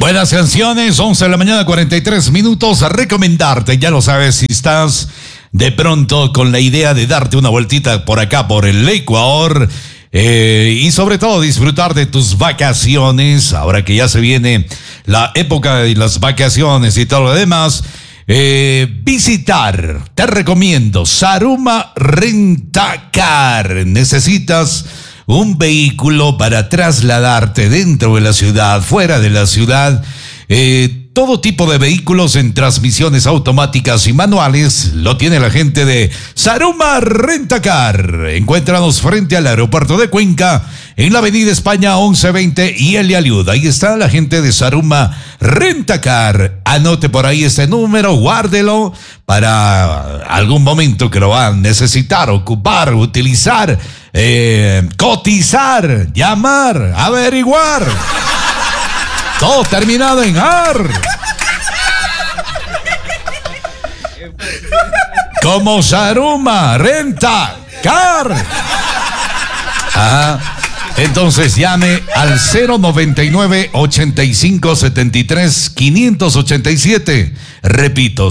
Buenas canciones, 11 de la mañana, 43 minutos. A recomendarte, ya lo sabes, si estás de pronto con la idea de darte una vueltita por acá, por el Ecuador, y sobre todo disfrutar de tus vacaciones, ahora que ya se viene la época de las vacaciones y todo lo demás. Visitar, te recomiendo Saruma Rentacar. Necesitas un vehículo para trasladarte dentro de la ciudad, fuera de la ciudad, todo tipo de vehículos en transmisiones automáticas y manuales lo tiene la gente de Saruma Rentacar. Encuéntranos frente al aeropuerto de Cuenca, en la avenida España 1120 y El Aliud. Ahí está la gente de Saruma Rentacar. Anote por ahí este número, guárdelo para algún momento que lo van a necesitar, ocupar, utilizar, cotizar, llamar, averiguar. Todo terminado en AR. Como Saruma Rentacar. Ajá. Entonces llame al 099-8573-587. Repito,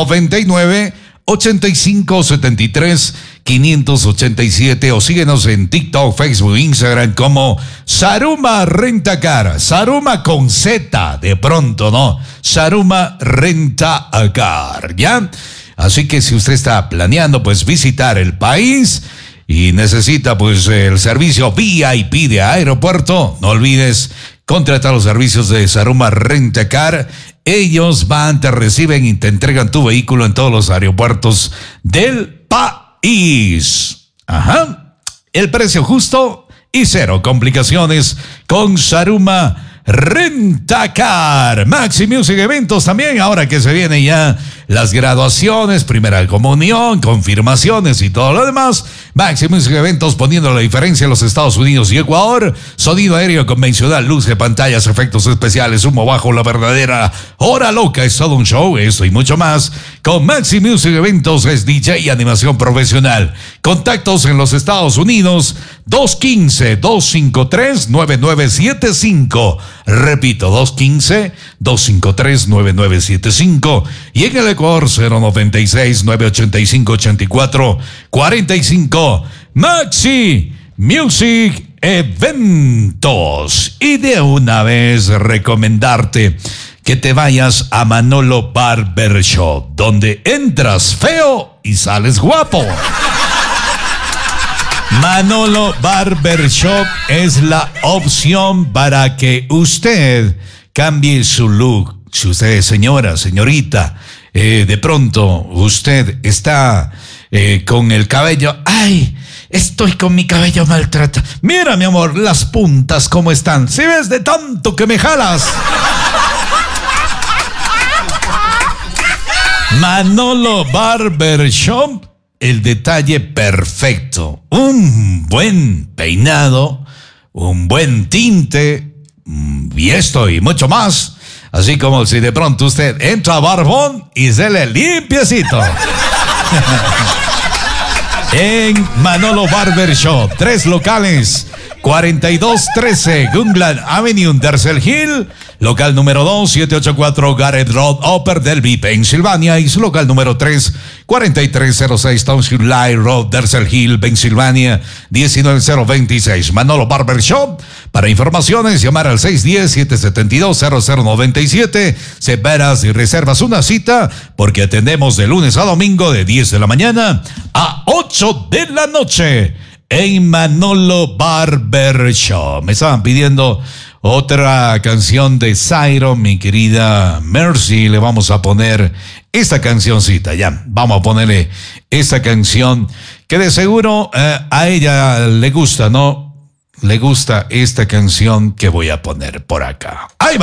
099-8573-587. O síguenos en TikTok, Facebook, Instagram como Saruma Rentacar. Saruma con Z, de pronto, ¿no? Saruma Rentacar, ¿ya? Así que si usted está planeando, pues, visitar el país y necesita, pues, el servicio VIP de aeropuerto, no olvides contratar los servicios de Saruma Rentacar. Ellos van, te reciben y te entregan tu vehículo en todos los aeropuertos del país. Ajá. El precio justo y cero complicaciones con Saruma Rentacar. Maxi Music Eventos también, ahora que se vienen ya las graduaciones, primera comunión, confirmaciones y todo lo demás. Maxi Music Eventos, poniendo la diferencia en los Estados Unidos y Ecuador. Sonido aéreo convencional, luz de pantallas, efectos especiales, humo bajo, la verdadera hora loca. Es todo un show, eso y mucho más. Con Maxi Music Eventos es DJ y animación profesional. Contactos en los Estados Unidos, 215-253-9975. Repito, 215-253-9975. Y en el Ecuador, 096-985-8445. Maxi Music Eventos. Y de una vez recomendarte que te vayas a Manolo Barbershop, donde entras feo y sales guapo. Manolo Barbershop es la opción para que usted cambie su look. Si usted es señora, señorita, de pronto usted está con el cabello, ¡ay! Estoy con mi cabello maltratado. Mira, mi amor, las puntas cómo están. ¿Sí ves de tanto que me jalas? Manolo Barbershop, el detalle perfecto. Un buen peinado, un buen tinte, y esto y mucho más. Así como si de pronto usted entra a barbón y se le limpiecito. En Manolo Barbershop, 3 locales, 4213 Gunland Avenue, Dersel Hill. Local número 2, 784 Garrett Road, Upper Delby, Pensilvania. Y su local número 3, 4306 Township Line Road, Dersel Hill, Pensilvania, 19026. Manolo Barbershop. Para informaciones, llamar al 610-772-0097. Separas y reservas una cita, porque atendemos de lunes a domingo de 10 de la mañana a 8 de la noche en Manolo Barbershop. Me estaban pidiendo otra canción de Zairo, mi querida Mercy. Le vamos a poner esta cancioncita, ya. Vamos a ponerle esta canción que de seguro a ella le gusta, ¿no? Le gusta esta canción que voy a poner por acá. Ahí va.